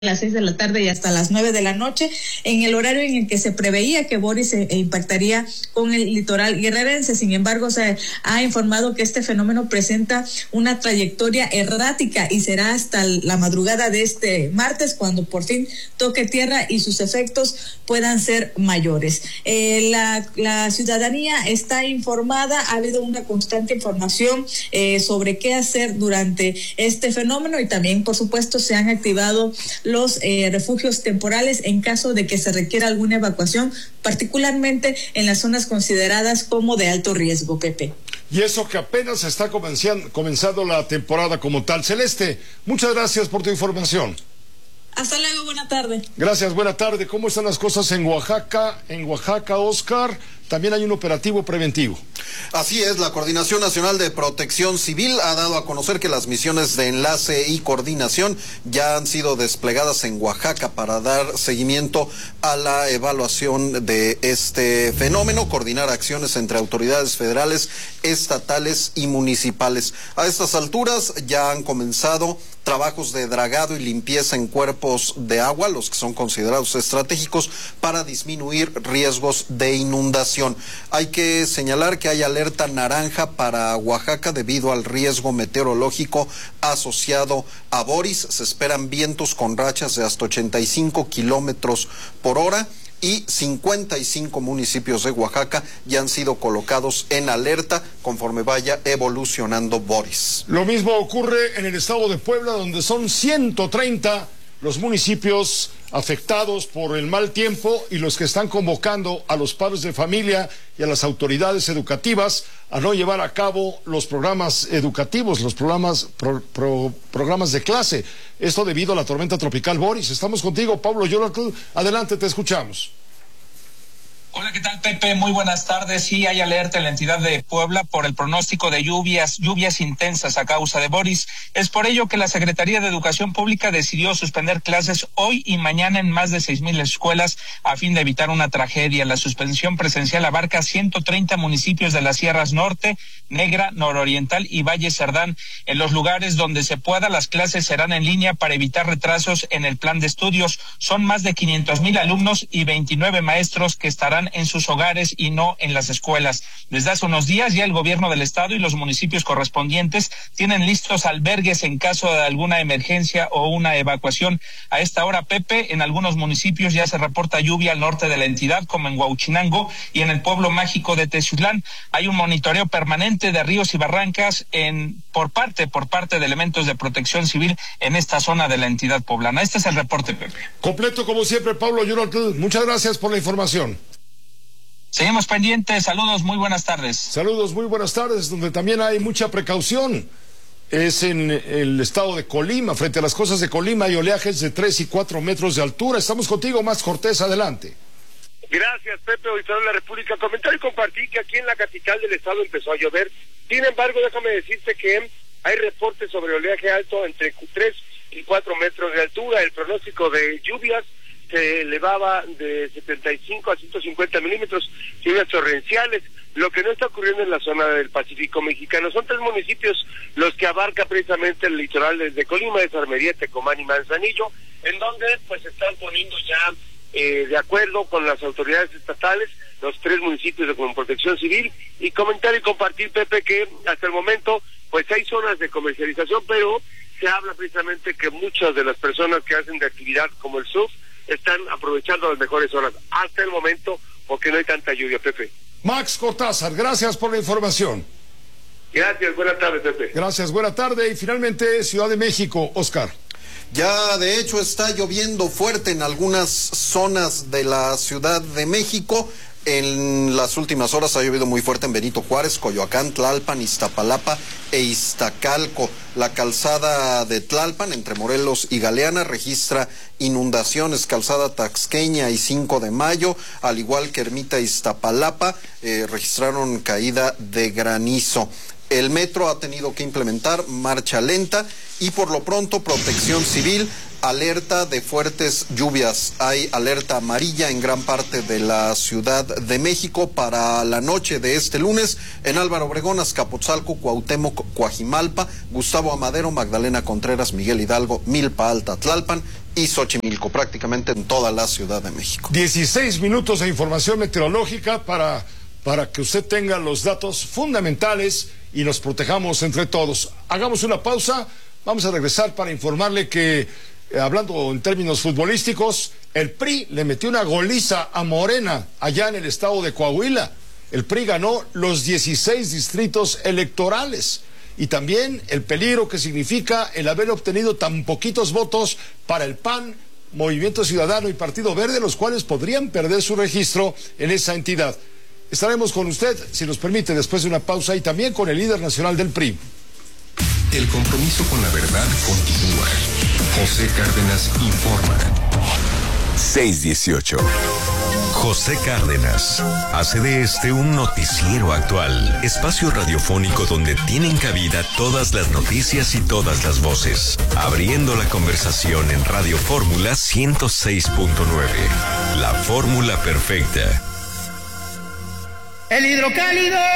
las 6 de la tarde y hasta las 9 de la noche, en el horario en el que se preveía que Boris impactaría con el litoral guerrerense. Sin embargo, se ha informado que este fenómeno presenta una trayectoria errática y será hasta la madrugada de este martes cuando por fin toque tierra y sus efectos puedan ser mayores. La ciudadanía está informada, ha habido una constante información sobre qué hacer durante este fenómeno y también, por supuesto, se han activado los refugios temporales en caso de que se requiera alguna evacuación, particularmente en las zonas consideradas como de alto riesgo, Pepe. Y eso que apenas está comenzando la temporada como tal. Celeste, muchas gracias por tu información. Hasta luego, buena tarde. Gracias, buena tarde. ¿Cómo están las cosas en Oaxaca? En Oaxaca, Oscar, también hay un operativo preventivo. Así es, la Coordinación Nacional de Protección Civil ha dado a conocer que las misiones de enlace y coordinación ya han sido desplegadas en Oaxaca para dar seguimiento a la evaluación de este fenómeno, coordinar acciones entre autoridades federales, estatales y municipales. A estas alturas ya han comenzado trabajos de dragado y limpieza en cuerpos de agua, los que son considerados estratégicos para disminuir riesgos de inundación. Hay que señalar que hay alerta naranja para Oaxaca debido al riesgo meteorológico asociado a Boris. Se esperan vientos con rachas de hasta 85 kilómetros por hora. Y 55 municipios de Oaxaca ya han sido colocados en alerta conforme vaya evolucionando Boris. Lo mismo ocurre en el estado de Puebla, donde son 130 los municipios afectados por el mal tiempo y los que están convocando a los padres de familia y a las autoridades educativas a no llevar a cabo los programas educativos, los programas de clase. Esto debido a la tormenta tropical Boris. Estamos contigo, Pablo Yoratl. Adelante, te escuchamos. Hola, ¿qué tal, Pepe? Muy buenas tardes. Sí, hay alerta en la entidad de Puebla por el pronóstico de lluvias intensas a causa de Boris. Es por ello que la Secretaría de Educación Pública decidió suspender clases hoy y mañana en más de 6,000 escuelas a fin de evitar una tragedia. La suspensión presencial abarca 130 municipios de las sierras Norte, Negra, Nororiental y Valle Cerdán. En los lugares donde se pueda, las clases serán en línea para evitar retrasos en el plan de estudios. Son más de 500,000 alumnos y 29 maestros que estarán en sus hogares y no en las escuelas. Desde hace unos días ya el gobierno del estado y los municipios correspondientes tienen listos albergues en caso de alguna emergencia o una evacuación. A esta hora, Pepe, en algunos municipios ya se reporta lluvia al norte de la entidad, como en Huauchinango y en el pueblo mágico de Teziutlán. Hay un monitoreo permanente de ríos y barrancas por parte de elementos de protección civil en esta zona de la entidad poblana. Este es el reporte, Pepe. Completo como siempre, Pablo Yoratl. Muchas gracias por la información. Seguimos pendientes. Saludos, muy buenas tardes. Saludos, muy buenas tardes, donde también hay mucha precaución. Es en el estado de Colima. Frente a las costas de Colima hay oleajes de 3 y 4 metros de altura. Estamos contigo, Max Cortés, adelante. Gracias, Pepe, auditorio de la República. Comentar y compartir que aquí en la capital del estado empezó a llover. Sin embargo, déjame decirte que hay reportes sobre oleaje alto entre 3 y 4 metros de altura. El pronóstico de lluvias se elevaba de 75 a 150 milímetros, lluvias torrenciales. Lo que no está ocurriendo en la zona del Pacífico mexicano. Son 3 municipios los que abarca precisamente el litoral desde Colima, de Armería, Tecomán y Manzanillo, en donde pues se están poniendo ya de acuerdo con las autoridades estatales, los 3 municipios de Protección Civil, y comentar y compartir, Pepe, que hasta el momento pues hay zonas de comercialización, pero se habla precisamente que muchas de las personas que hacen de actividad como el surf están aprovechando las mejores horas hasta el momento porque no hay tanta lluvia, Pepe. Max Cortázar, gracias por la información. Gracias, buenas tardes, Pepe. Gracias, buena tarde. Y finalmente, Ciudad de México, Oscar. Ya de hecho está lloviendo fuerte en algunas zonas de la Ciudad de México. En las últimas horas ha llovido muy fuerte en Benito Juárez, Coyoacán, Tlalpan, Iztapalapa e Iztacalco. La calzada de Tlalpan, entre Morelos y Galeana, registra inundaciones. Calzada Taxqueña y 5 de Mayo, al igual que Ermita Iztapalapa, registraron caída de granizo. El metro ha tenido que implementar marcha lenta y por lo pronto Protección Civil alerta de fuertes lluvias. Hay alerta amarilla en gran parte de la Ciudad de México para la noche de este lunes en Álvaro Obregón, Azcapotzalco, Cuauhtémoc, Coajimalpa, Gustavo Amadero, Magdalena Contreras, Miguel Hidalgo, Milpa Alta, Tlalpan y Xochimilco, prácticamente en toda la Ciudad de México. 16 minutos de información meteorológica para que usted tenga los datos fundamentales y nos protejamos entre todos. Hagamos una pausa, vamos a regresar para informarle que, hablando en términos futbolísticos, el PRI le metió una goliza a Morena allá en el estado de Coahuila. El PRI ganó los 16 distritos electorales y también el peligro que significa el haber obtenido tan poquitos votos para el PAN, Movimiento Ciudadano y Partido Verde, los cuales podrían perder su registro en esa entidad. Estaremos con usted, si nos permite, después de una pausa, y también con el líder nacional del PRI. El compromiso con la verdad continúa. José Cárdenas informa. 6:18. José Cárdenas hace de este un noticiero actual, espacio radiofónico donde tienen cabida todas las noticias y todas las voces, abriendo la conversación en Radio Fórmula 106.9. La fórmula perfecta. El hidrocálido